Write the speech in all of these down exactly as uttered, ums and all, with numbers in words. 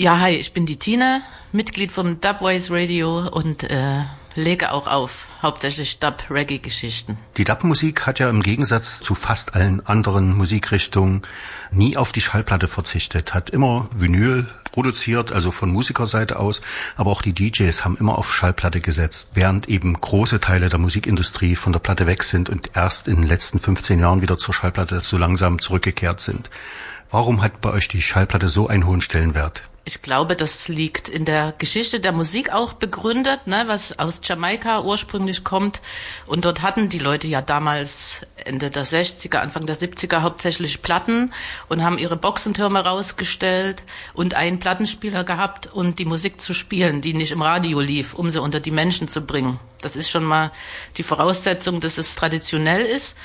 Ja, hi, ich bin die Tine, Mitglied vom Dubwise Radio und äh, lege auch auf, hauptsächlich Dub-Reggae-Geschichten. Die Dub-Musik hat ja im Gegensatz zu fast allen anderen Musikrichtungen nie auf die Schallplatte verzichtet, hat immer Vinyl produziert, also von Musikerseite aus, aber auch die D Js haben immer auf Schallplatte gesetzt, während eben große Teile der Musikindustrie von der Platte weg sind und erst in den letzten fünfzehn Jahren wieder zur Schallplatte so langsam zurückgekehrt sind. Warum hat bei euch die Schallplatte so einen hohen Stellenwert? Ich glaube, das liegt in der Geschichte der Musik auch begründet, ne, was aus Jamaika ursprünglich kommt. Und dort hatten die Leute ja damals Ende der sechziger, Anfang der siebziger hauptsächlich Platten und haben ihre Boxentürme rausgestellt und einen Plattenspieler gehabt, um die Musik zu spielen, die nicht im Radio lief, um sie unter die Menschen zu bringen. Das ist schon mal die Voraussetzung, dass es traditionell ist.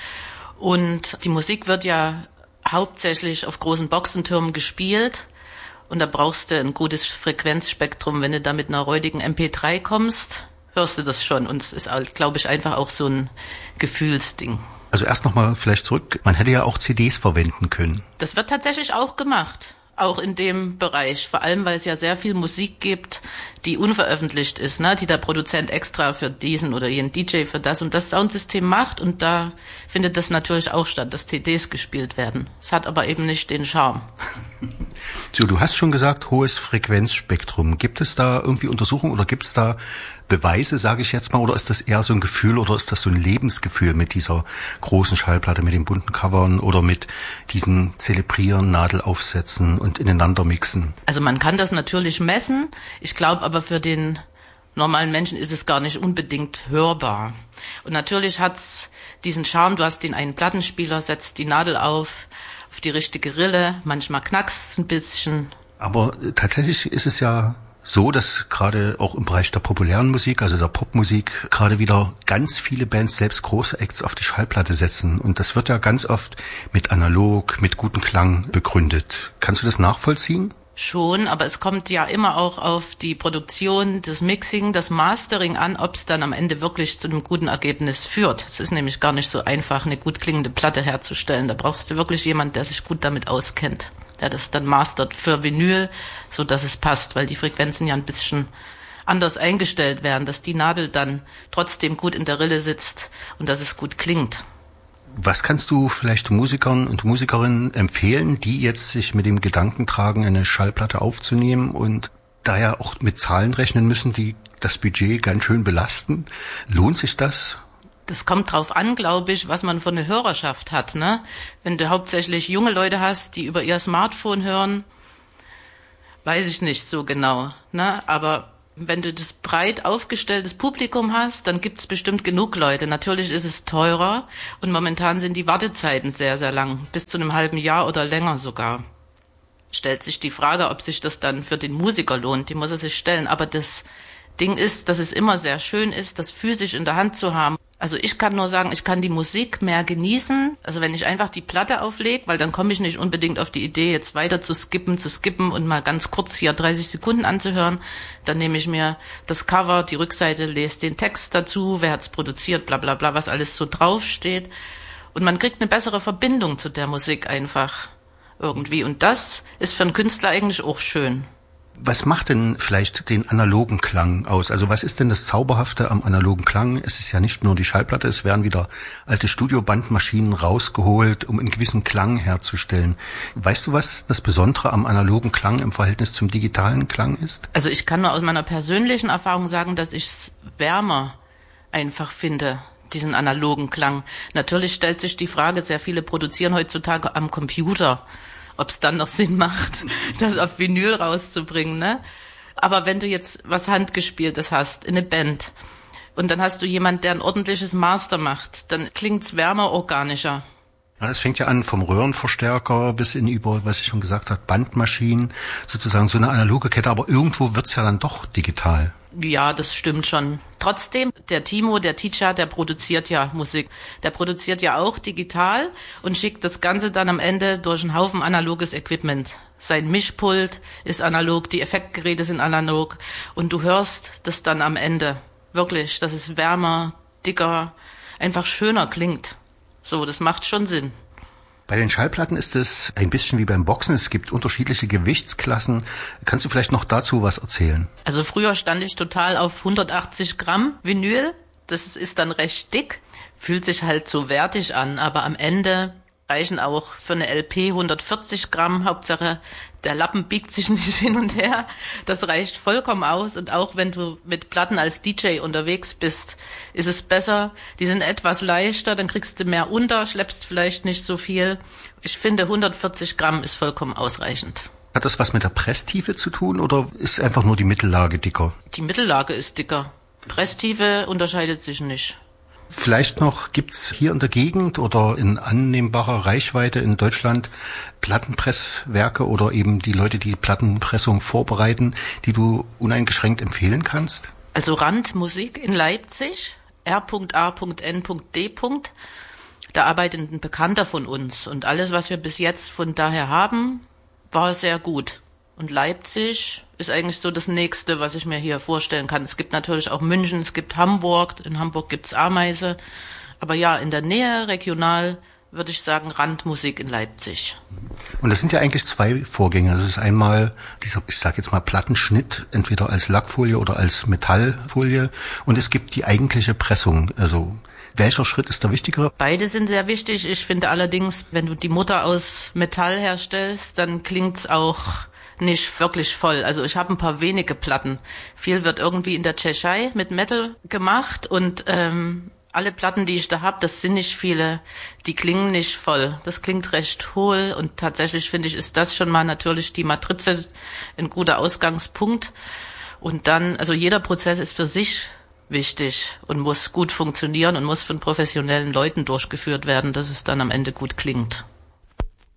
Und die Musik wird ja hauptsächlich auf großen Boxentürmen gespielt. Und da brauchst du ein gutes Frequenzspektrum. Wenn du da mit einer räudigen M P drei kommst, hörst du das schon. Und es ist, glaube ich, einfach auch so ein Gefühlsding. Also erst nochmal vielleicht zurück. Man hätte ja auch C Ds verwenden können. Das wird tatsächlich auch gemacht. Auch in dem Bereich. Vor allem, weil es ja sehr viel Musik gibt, die unveröffentlicht ist, ne, die der Produzent extra für diesen oder jenen D J für das und das Soundsystem macht. Und da findet das natürlich auch statt, dass C Ds gespielt werden. Es hat aber eben nicht den Charme. So, du hast schon gesagt, hohes Frequenzspektrum. Gibt es da irgendwie Untersuchungen oder gibt es da Beweise, sage ich jetzt mal, oder ist das eher so ein Gefühl oder ist das so ein Lebensgefühl mit dieser großen Schallplatte, mit den bunten Covern oder mit diesen Zelebrieren, Nadelaufsätzen und ineinander mixen? Also man kann das natürlich messen. Ich glaube aber für den normalen Menschen ist es gar nicht unbedingt hörbar. Und natürlich hat's diesen Charme, du hast den einen Plattenspieler, setzt die Nadel auf, auf die richtige Rille, manchmal knackst es ein bisschen. Aber tatsächlich ist es ja so, dass gerade auch im Bereich der populären Musik, also der Popmusik, gerade wieder ganz viele Bands, selbst große Acts, auf die Schallplatte setzen. Und das wird ja ganz oft mit analog, mit gutem Klang begründet. Kannst du das nachvollziehen? Schon, aber es kommt ja immer auch auf die Produktion, das Mixing, das Mastering an, ob es dann am Ende wirklich zu einem guten Ergebnis führt. Es ist nämlich gar nicht so einfach, eine gut klingende Platte herzustellen. Da brauchst du wirklich jemanden, der sich gut damit auskennt, der das dann mastert für Vinyl, so dass es passt, weil die Frequenzen ja ein bisschen anders eingestellt werden, dass die Nadel dann trotzdem gut in der Rille sitzt und dass es gut klingt. Was kannst du vielleicht Musikern und Musikerinnen empfehlen, die jetzt sich mit dem Gedanken tragen, eine Schallplatte aufzunehmen und daher auch mit Zahlen rechnen müssen, die das Budget ganz schön belasten? Lohnt sich das? Das kommt drauf an, glaube ich, was man für eine Hörerschaft hat, ne? Wenn du hauptsächlich junge Leute hast, die über ihr Smartphone hören, weiß ich nicht so genau, ne? Aber wenn du das breit aufgestelltes Publikum hast, dann gibt es bestimmt genug Leute. Natürlich ist es teurer und momentan sind die Wartezeiten sehr, sehr lang, bis zu einem halben Jahr oder länger sogar. Stellt sich die Frage, ob sich das dann für den Musiker lohnt, die muss er sich stellen. Aber das Ding ist, dass es immer sehr schön ist, das physisch in der Hand zu haben. Also ich kann nur sagen, ich kann die Musik mehr genießen, also wenn ich einfach die Platte auflege, weil dann komme ich nicht unbedingt auf die Idee, jetzt weiter zu skippen, zu skippen und mal ganz kurz hier dreißig Sekunden anzuhören. Dann nehme ich mir das Cover, die Rückseite, lese den Text dazu, wer hat's produziert, bla bla bla, was alles so draufsteht. Und man kriegt eine bessere Verbindung zu der Musik einfach irgendwie. Und das ist für einen Künstler eigentlich auch schön. Was macht denn vielleicht den analogen Klang aus? Also was ist denn das Zauberhafte am analogen Klang? Es ist ja nicht nur die Schallplatte, es werden wieder alte Studiobandmaschinen rausgeholt, um einen gewissen Klang herzustellen. Weißt du, was das Besondere am analogen Klang im Verhältnis zum digitalen Klang ist? Also ich kann nur aus meiner persönlichen Erfahrung sagen, dass ich es wärmer einfach finde, diesen analogen Klang. Natürlich stellt sich die Frage, sehr viele produzieren heutzutage am Computer, ob es dann noch Sinn macht, das auf Vinyl rauszubringen, ne? Aber wenn du jetzt was Handgespieltes hast, in eine Band, und dann hast du jemand, der ein ordentliches Master macht, dann klingt's wärmer, organischer. Ja, das fängt ja an vom Röhrenverstärker bis in über, was ich schon gesagt habe, Bandmaschinen, sozusagen so eine analoge Kette, aber irgendwo wird's ja dann doch digital. Ja, das stimmt schon. Trotzdem, der Timo, der Teacher, der produziert ja Musik. Der produziert ja auch digital und schickt das Ganze dann am Ende durch einen Haufen analoges Equipment. Sein Mischpult ist analog, die Effektgeräte sind analog und du hörst das dann am Ende. Wirklich, dass es wärmer, dicker, einfach schöner klingt. So, das macht schon Sinn. Bei den Schallplatten ist es ein bisschen wie beim Boxen. Es gibt unterschiedliche Gewichtsklassen. Kannst du vielleicht noch dazu was erzählen? Also früher stand ich total auf hundertachtzig Gramm Vinyl. Das ist dann recht dick. Fühlt sich halt so wertig an, aber am Ende reichen auch für eine L P hundertvierzig Gramm. Hauptsache, der Lappen biegt sich nicht hin und her. Das reicht vollkommen aus. Und auch wenn du mit Platten als D J unterwegs bist, ist es besser. Die sind etwas leichter, dann kriegst du mehr unter, schleppst vielleicht nicht so viel. Ich finde, hundertvierzig Gramm ist vollkommen ausreichend. Hat das was mit der Presstiefe zu tun oder ist einfach nur die Mittellage dicker? Die Mittellage ist dicker. Presstiefe unterscheidet sich nicht. Vielleicht noch, gibt's hier in der Gegend oder in annehmbarer Reichweite in Deutschland Plattenpresswerke oder eben die Leute, die Plattenpressung vorbereiten, die du uneingeschränkt empfehlen kannst? Also Randmusik in Leipzig, R A N D. Da arbeitet ein Bekannter von uns und alles, was wir bis jetzt von daher haben, war sehr gut. Und Leipzig ist eigentlich so das Nächste, was ich mir hier vorstellen kann. Es gibt natürlich auch München, es gibt Hamburg. In Hamburg gibt's Ameise. Aber ja, in der Nähe, regional, würde ich sagen, Randmusik in Leipzig. Und das sind ja eigentlich zwei Vorgänge. Das ist einmal dieser, ich sage jetzt mal, Plattenschnitt, entweder als Lackfolie oder als Metallfolie. Und es gibt die eigentliche Pressung. Also welcher Schritt ist der wichtigere? Beide sind sehr wichtig. Ich finde allerdings, wenn du die Mutter aus Metall herstellst, dann klingt's auch nicht wirklich voll. Also ich habe ein paar wenige Platten. Viel wird irgendwie in der Tschechei mit Metal gemacht und ähm, alle Platten, die ich da habe, das sind nicht viele, die klingen nicht voll. Das klingt recht hohl und tatsächlich finde ich, ist das schon mal natürlich die Matrize ein guter Ausgangspunkt. Und dann, also jeder Prozess ist für sich wichtig und muss gut funktionieren und muss von professionellen Leuten durchgeführt werden, dass es dann am Ende gut klingt.